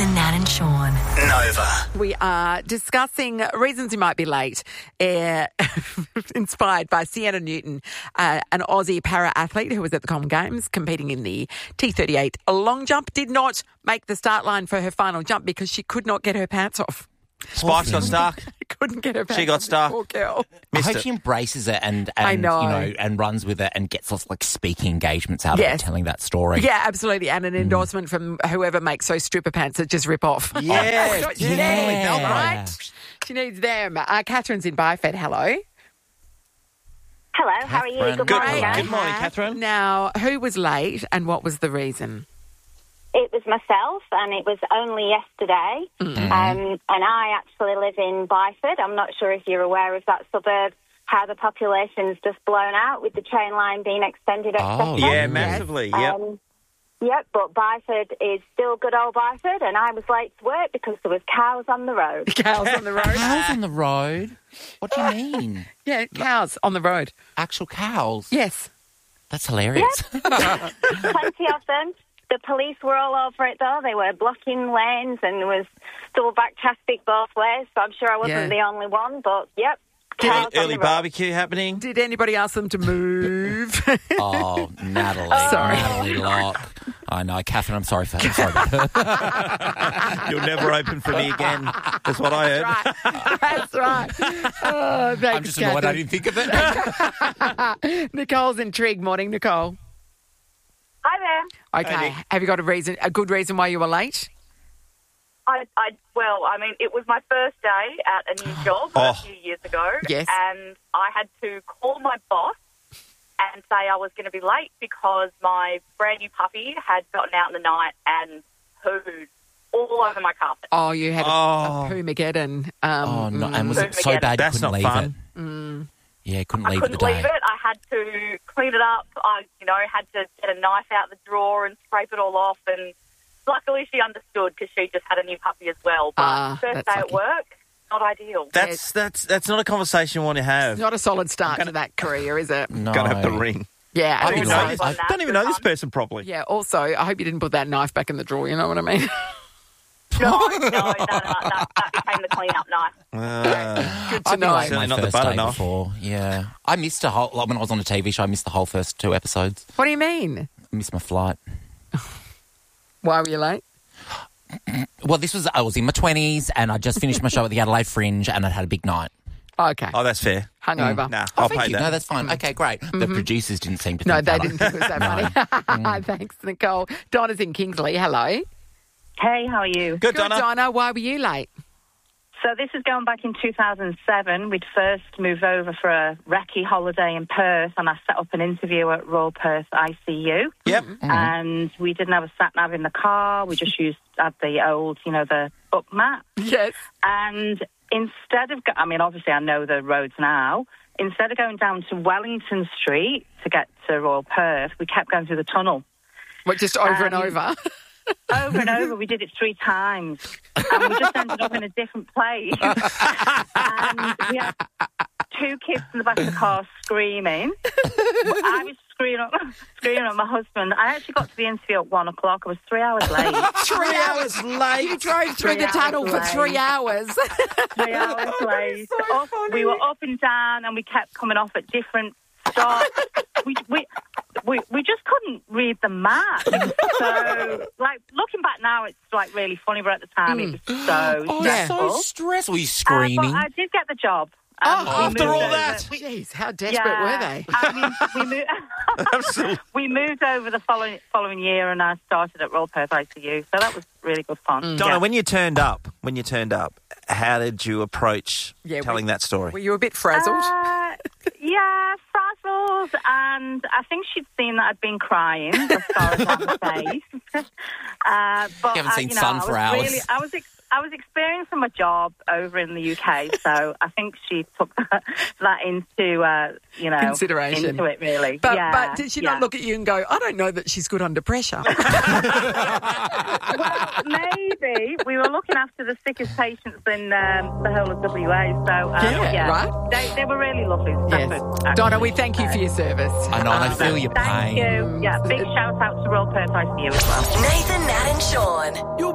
Nathan, Nat and Sean. Nova. We are discussing reasons you might be late, inspired by Sienna Newton, an Aussie para-athlete who was at the Common Games competing in the T38 long jump, did not make the start line for her final jump because she could not get her pants off. Spikes got stuck. Couldn't get her pants She got off. stuck. Poor girl. I hope she embraces it and I know. and runs with it and gets lots of speaking engagements out of Yes. it, telling that story. Yeah, absolutely. And an endorsement from whoever makes those stripper pants that just rip off. Yeah. That's what she Yeah. needs, right? She needs them. Catherine's in Byford. Hello. Hello, how are you? Catherine. Good Good morning, morning. guys. Good morning, Catherine. Now, who was late and what was the reason? It was myself, and it was only yesterday. And I actually live in Byford. I'm not sure if you're aware of that suburb, how the population's just blown out with the train line being extended, etc. Yeah, massively. Yep. Yep, but Byford is still good old Byford, and I was late to work because there was cows on the road. Cows on the road. Cows on the road? What do you mean? Yeah, cows on the road. Actual cows? Yes. That's hilarious. Plenty of them. The police were all over it, though. They were blocking lanes and there was double back traffic both ways, so I'm sure I wasn't the only one, but yep. cows on Early the road. barbecue happening. Did anybody ask them to move? Oh, Natalie. Sorry. Natalie Locke. I know. Catherine, I'm sorry about her. You'll never open for me again. That's what I heard. That's right. Oh, thanks, I'm just annoyed I Catherine. didn't think of it. Nicole's intrigued. Morning, Nicole. Hi there. Okay. Hey, Nick. Have you got a good reason why you were late? It was my first day at a new job a few years ago. Yes. And I had to call my boss and say I was going to be late because my brand new puppy had gotten out in the night and pooed all over my carpet. Oh, you had a Oh. poo-mageddon. Oh, no. And was it so bad you That's couldn't not leave fun. it? Yeah, couldn't I leave couldn't the day. leave it. I had to clean it up. I, had to get a knife out the drawer and scrape it all off. And luckily she understood because she just had a new puppy as well. But first day that's at lucky. work, not ideal. That's not a conversation you want to have. Not a solid start to that career, is it? No. Got to have the ring. Yeah. I I didn't don't, know know this- this, don't even know this person properly. Yeah, also, I hope you didn't put that knife back in the drawer, you know what I mean? No, that became the clean-up knife. Good to I've been know. late Certainly my not the first butter day knife. before. Yeah. I missed when I was on a TV show, I missed the whole first 2 episodes. What do you mean? I missed my flight. Why were you late? Well, I was in my 20s and I just finished my show at the Adelaide Fringe and I'd had a big night. Okay. Oh, that's fair. Hungover. Nah, Oh, I'll thank pay you. that. No, that's fine. Okay, great. The producers didn't seem to No, think they that. didn't think it was that funny. Thanks, Nicole. Donna's in Kingsley. Hello. Hey, how are you? Good, Good, Donna. Donna. Why were you late? So this is going back in 2007. We'd first moved over for a recce holiday in Perth, and I set up an interview at Royal Perth ICU. Yep. And we didn't have a sat-nav in the car. We just had the old, the up map. Yes. And instead of, obviously I know the roads now. Instead of going down to Wellington Street to get to Royal Perth, we kept going through the tunnel. What, just over and over? Over and over, we did it 3 times. And we just ended up in a different place. And we had 2 kids in the back of the car screaming. I was screaming at my husband. I actually got to the interview at 1 o'clock. I was 3 hours late. 3 hours late. You drove through 3 the tunnel hours for late. 3 hours. 3 hours late. so funny. We were up and down, and we kept coming off at different stops. We just couldn't read the map. So, looking back now, it's really funny, but at the time it was so Oh, stressful. so stressful. Were you screaming? But I did get the job. after all that? Jeez, how desperate were they? We moved over the following year, and I started at Royal Perth ICU. So that was really good fun. Donna, Yeah. when you turned up, how did you approach telling that story? Were you a bit frazzled? Yeah, frazzled, and I think she'd seen that I'd been crying as far as on the face. But You haven't seen I sun was for hours. Really, I was experiencing my job over in the UK, so I think she took that into Consideration. into it really. But did she not look at you and go, I don't know that she's good under pressure? Well, maybe we were looking after the sickest patients in the whole of WA. So right. They were really lovely. Yes. Stafford, Donna, actually. we thank you for your service. I know, and I feel your Thank pain. you. Yeah, big shout out to Royal Perth ICU as well. Nathan, Nat and Sean.